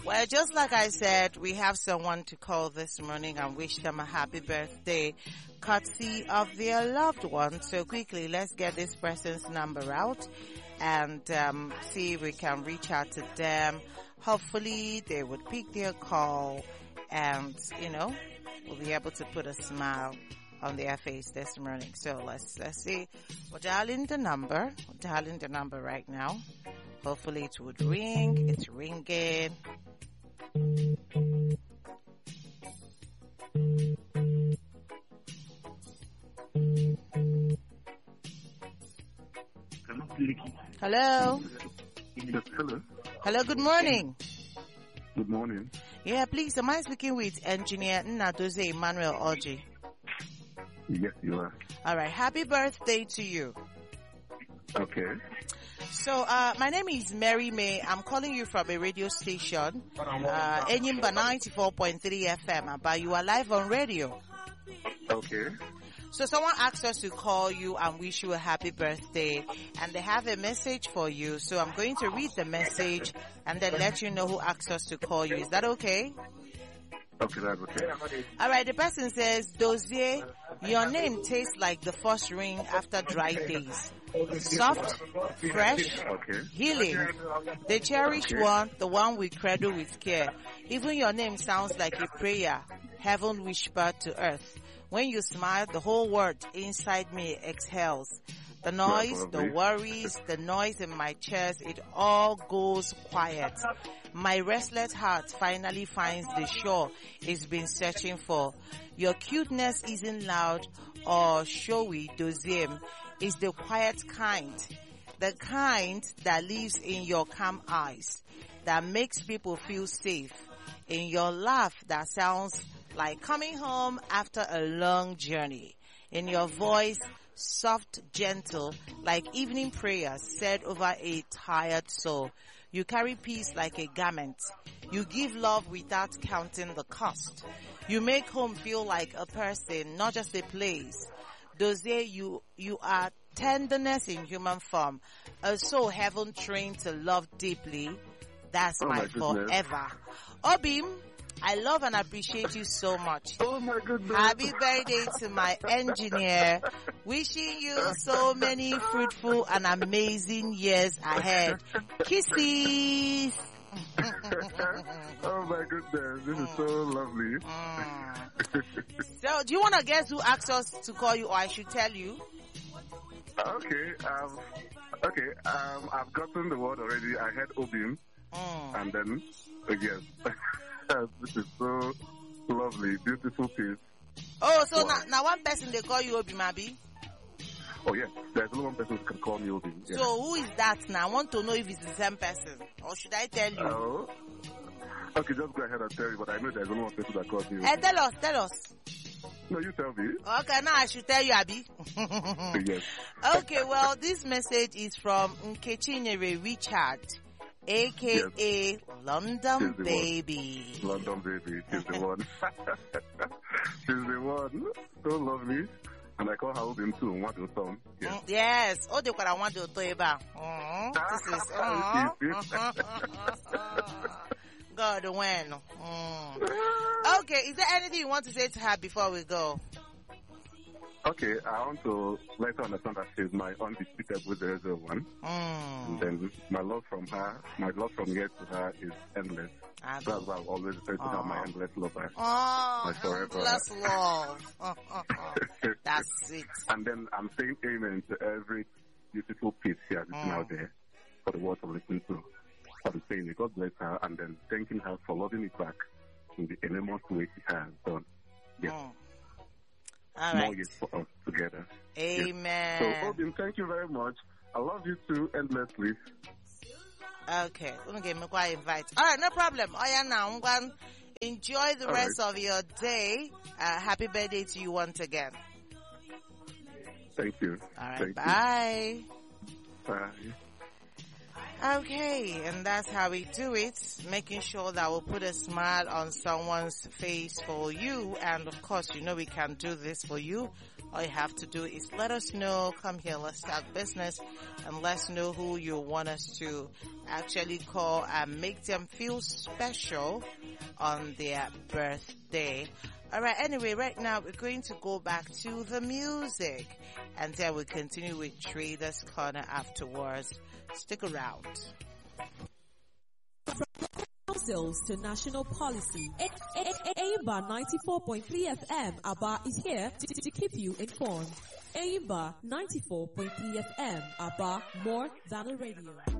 Well, just like I said, we have someone to call this morning and wish them a happy birthday, courtesy of their loved one. So quickly, let's get this person's number out and see if we can reach out to them. Hopefully, they would pick their call and, we'll be able to put a smile on their face this morning. So let's see. We're dialing the number. We're dialing the number right now. Hopefully it would ring. It's ringing. Hello. Hello. Hello, good morning. Good morning. Yeah, please, am I speaking with Engineer Nnadozie Emmanuel Orji? Yes, you are. All right. Happy birthday to you. Okay. So, my name is Mary May. I'm calling you from a radio station, Enyimba 94.3 FM, but you are live on radio. Okay. So someone asked us to call you and wish you a happy birthday, and they have a message for you. So I'm going to read the message and then let you know who asked us to call you. Is that okay? Okay, that's okay. All right, the person says, Dozie, your name tastes like the first rain after dry days. Soft, fresh, Okay. healing. The cherished one, the one we cradle with care. Even your name sounds like a prayer, heaven whispered to earth. When you smile, the whole world inside me exhales. The noise, the worries, the noise in my chest, it all goes quiet. My restless heart finally finds the shore it's been searching for. Your cuteness isn't loud or showy, Dozie. It's the quiet kind. The kind that lives in your calm eyes, that makes people feel safe. In your laugh that sounds like coming home after a long journey. In your voice, soft, gentle, like evening prayers said over a tired soul. You carry peace like a garment. You give love without counting the cost. You make home feel like a person, not just a place. Dozie, you are tenderness in human form, a soul heaven trained to love deeply. That's my forever. Obim, I love and appreciate you so much. Oh my goodness. Happy birthday to my engineer. Wishing you so many fruitful and amazing years ahead. Kisses. Oh my goodness. This is so lovely. So, do you want to guess who asked us to call you, or I should tell you? Okay. I've gotten the word already. I had Obim. And then, yes. This is so lovely, beautiful piece. Oh, so wow. now one person they call you Obimabi? Oh yes, there's only one person who can call me Obi. Yeah. So who is that now? I want to know if it's the same person, or should I tell you? Oh, okay, just go ahead and tell you. But I know there's only one person that calls me Obi. Hey, tell us. No, you tell me. Okay, now I should tell you, Abi. Yes. Okay, well, this message is from Nkechinyere Richard, a.k.a. Yes. London Baby. One. London Baby, she's the one. She's the one. So lovely. And I call her Obim too. Yes. Yes. Oh, they want to do about. This is. God, when. Okay, is there anything you want to say to her before we go? Okay, I want to let her understand that she's my undisputable 001. And then my love from here to her is endless. That's why I've always said to her my endless lover. My forever. Endless love. That's sweet. And then I'm saying amen to every beautiful piece she has written out there for the world to listen to. I'm saying it. God bless her, and then thanking her for loving me back in the enormous way she has done. Yes. All right. More years for us together. Amen. Yes. So, Obim, thank you very much. I love you too endlessly. Okay. Let me get me quite invite. All right, no problem. Oh yeah, now I'm going to enjoy the rest of your day. Happy birthday to you once again. Thank you. All right. Thank bye. You. Bye. Okay, and that's how we do it, making sure that we'll put a smile on someone's face for you. And of course, you know we can do this for you. All you have to do is let us know, come here, let's start business, and let's know who you want us to actually call and make them feel special on their birthday. Alright, anyway, right now we're going to go back to the music, and then we'll continue with Traders Corner afterwards. Stick around. Sales to national policy. Aimba 94.3 FM Aba is here to keep you informed. Aimba 94.3 FM Aba, more than a radio.